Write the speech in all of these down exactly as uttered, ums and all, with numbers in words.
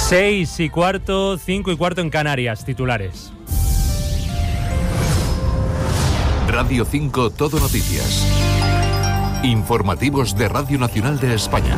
Seis y cuarto, cinco y cuarto en Canarias, titulares. Radio cinco Todo Noticias. Informativos de Radio Nacional de España.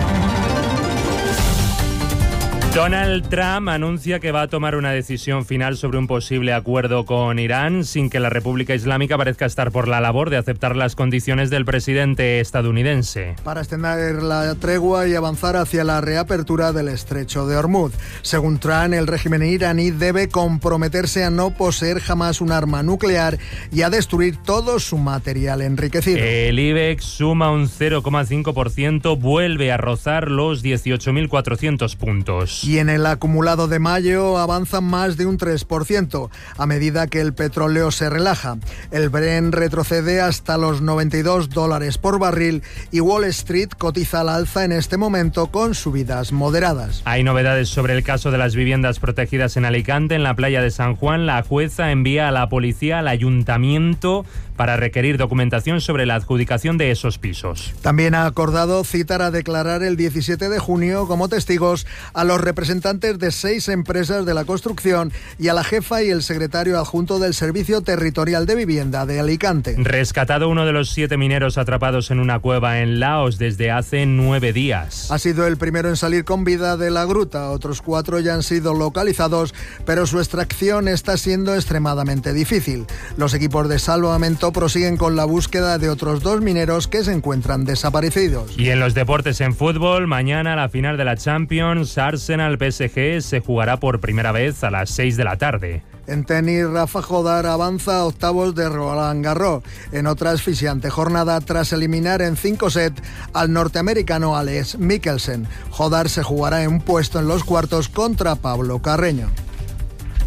Donald Trump anuncia que va a tomar una decisión final sobre un posible acuerdo con Irán sin que la República Islámica parezca estar por la labor de aceptar las condiciones del presidente estadounidense. Para extender la tregua y avanzar hacia la reapertura del estrecho de Hormuz. Según Trump, el régimen iraní debe comprometerse a no poseer jamás un arma nuclear y a destruir todo su material enriquecido. El IBEX suma un cero coma cinco por ciento, vuelve a rozar los dieciocho mil cuatrocientos puntos. Y en el acumulado de mayo avanza más de un tres por ciento a medida que el petróleo se relaja. El Brent retrocede hasta los noventa y dos dólares por barril y Wall Street cotiza al alza en este momento con subidas moderadas. Hay novedades sobre el caso de las viviendas protegidas en Alicante. En la playa de San Juan, la jueza envía a la policía al ayuntamiento para requerir documentación sobre la adjudicación de esos pisos. También ha acordado citar a declarar el diecisiete de junio como testigos a los representantes de seis empresas de la construcción y a la jefa y el secretario adjunto del Servicio Territorial de Vivienda de Alicante. Rescatado uno de los siete mineros atrapados en una cueva en Laos desde hace nueve días. Ha sido el primero en salir con vida de la gruta. Otros cuatro ya han sido localizados, pero su extracción está siendo extremadamente difícil. Los equipos de salvamento prosiguen con la búsqueda de otros dos mineros que se encuentran desaparecidos. Y en los deportes en fútbol, mañana la final de la Champions, Arsenal P S G se jugará por primera vez a las seis de la tarde. En tenis, Rafa Jodar avanza a octavos de Roland Garros, en otra asfixiante jornada tras eliminar en cinco sets al norteamericano Alex Mikkelsen. Jodar se jugará en un puesto en los cuartos contra Pablo Carreño.